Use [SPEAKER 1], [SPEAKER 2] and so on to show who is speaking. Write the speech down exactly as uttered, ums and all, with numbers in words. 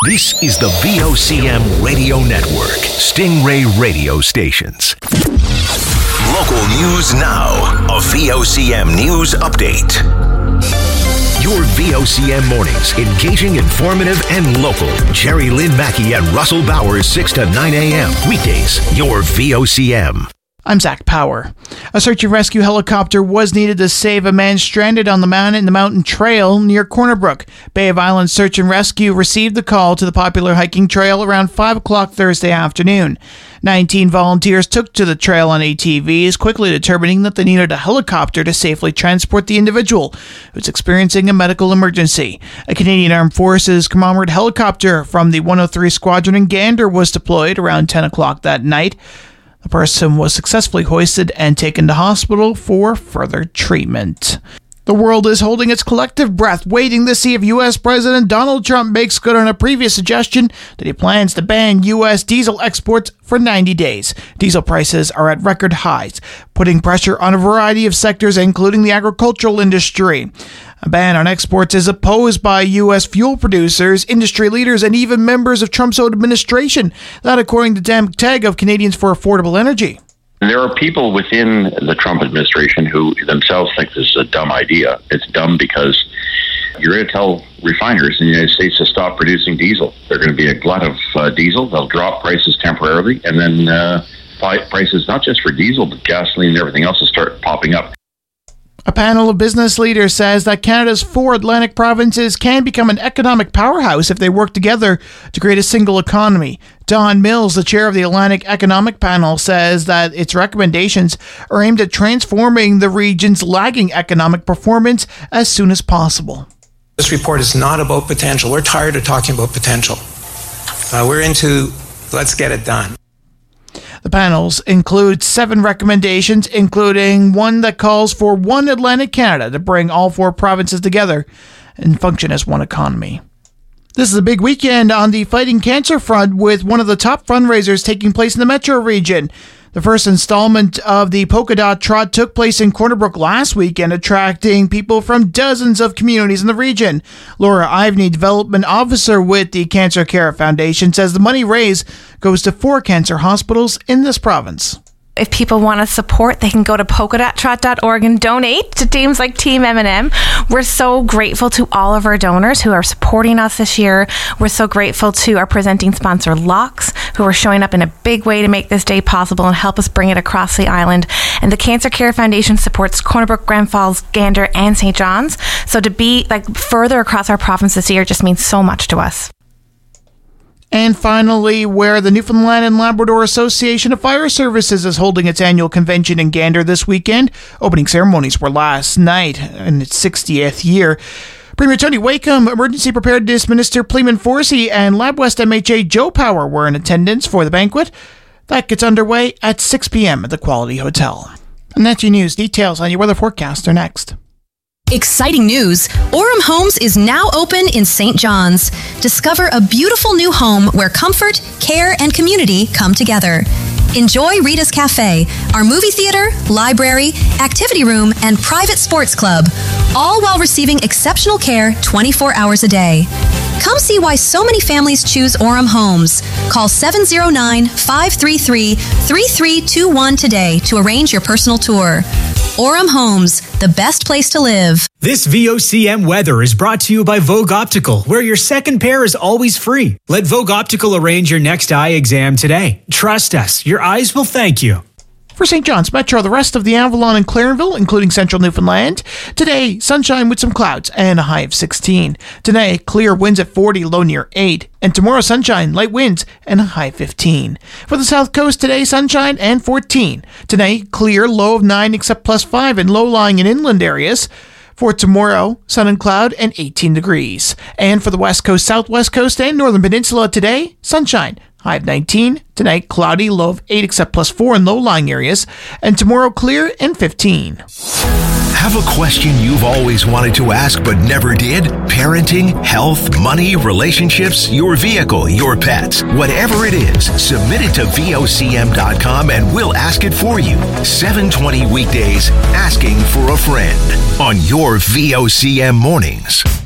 [SPEAKER 1] This is the V O C M Radio Network, Stingray Radio Stations. Local news now. A V O C M News Update. Your V O C M mornings, engaging, informative, and local. Jerry Lynn Mackey and Russell Bowers, six to nine a.m. Weekdays, your V O C M.
[SPEAKER 2] I'm Zach Power. A search and rescue helicopter was needed to save a man stranded on the mountain in the mountain trail near Corner Brook. Bay of Islands Search and Rescue received the call to the popular hiking trail around five o'clock Thursday afternoon. nineteen volunteers took to the trail on A T Vs, quickly determining that they needed a helicopter to safely transport the individual who's experiencing a medical emergency. A Canadian Armed Forces Commandeered helicopter from the one oh three Squadron in Gander was deployed around ten o'clock that night. The person was successfully hoisted and taken to hospital for further treatment. The world is holding its collective breath, waiting to see if U S President Donald Trump makes good on a previous suggestion that he plans to ban U S diesel exports for ninety days. Diesel prices are at record highs, putting pressure on a variety of sectors, including the agricultural industry. A ban on exports is opposed by U S fuel producers, industry leaders, and even members of Trump's own administration. That, according to Dan McTagg of Canadians for Affordable Energy.
[SPEAKER 3] There are people within the Trump administration who themselves think this is a dumb idea. It's dumb because you're going to tell refiners in the United States to stop producing diesel. They're going to be a glut of uh, diesel. They'll drop prices temporarily, and then uh, prices, not just for diesel, but gasoline and everything else will start popping up.
[SPEAKER 2] A panel of business leaders says that Canada's four Atlantic provinces can become an economic powerhouse if they work together to create a single economy. Don Mills, the chair of the Atlantic Economic Panel, says that its recommendations are aimed at transforming the region's lagging economic performance as soon as possible.
[SPEAKER 4] This report is not about potential. We're tired of talking about potential. Uh, we're into let's get it done.
[SPEAKER 2] The panels include seven recommendations, including one that calls for one Atlantic Canada to bring all four provinces together and function as one economy. This is a big weekend on the fighting cancer front, with one of the top fundraisers taking place in the metro region. The first installment of the Polka Dot Trot took place in Corner Brook last weekend, attracting people from dozens of communities in the region. Laura Ivney, Development Officer with the Cancer Care Foundation, says the money raised goes to four cancer hospitals in this province.
[SPEAKER 5] If people want to support, they can go to polka dot trot dot org and donate to teams like Team M and M. We're so grateful to all of our donors who are supporting us this year. We're so grateful to our presenting sponsor, Lux, who are showing up in a big way to make this day possible and help us bring it across the island. And the Cancer Care Foundation supports Corner Brook, Grand Falls, Gander, and Saint John's. So to be like further across our province this year just means so much to us.
[SPEAKER 2] And finally, where the Newfoundland and Labrador Association of Fire Services is holding its annual convention in Gander this weekend. Opening ceremonies were last night in its sixtieth year. Premier Tony Wakeham, Emergency Preparedness Minister Pleeman Forsey, and LabWest M H A Joe Power were in attendance for the banquet. That gets underway at six p.m. at the Quality Hotel. And that's your news. Details on your weather forecast are next.
[SPEAKER 6] Exciting news! Orem Homes is now open in Saint John's. Discover a beautiful new home where comfort, care, and community come together. Enjoy Rita's Cafe, our movie theater, library, activity room, and private sports club, all while receiving exceptional care twenty-four hours a day. Come see why so many families choose Orem Homes. Call seven oh nine, five three three, three three two one today to arrange your personal tour. Orem Homes, the best place to live.
[SPEAKER 7] This V O C M weather is brought to you by Vogue Optical, where your second pair is always free. Let Vogue Optical arrange your next eye exam today. Trust us, your eyes will thank you.
[SPEAKER 2] For Saint John's Metro, the rest of the Avalon and Clarenville, including central Newfoundland. Today, sunshine with some clouds and a high of sixteen. Today, clear winds at forty, low near eight. And tomorrow, sunshine, light winds, and a high of fifteen. For the South Coast, today, sunshine and fourteen. Today, clear, low of nine, except plus five in low-lying and inland areas. For tomorrow, sun and cloud and eighteen degrees. And for the West Coast, Southwest Coast, and Northern Peninsula today, sunshine. High of nineteen. Tonight, cloudy, low of eight, except plus four in low-lying areas. And tomorrow, clear and fifteen.
[SPEAKER 1] Have a question you've always wanted to ask but never did? Parenting, health, money, relationships, your vehicle, your pets. Whatever it is, submit it to V O C M dot com and we'll ask it for you. seven twenty weekdays, Asking for a Friend on your V O C M mornings.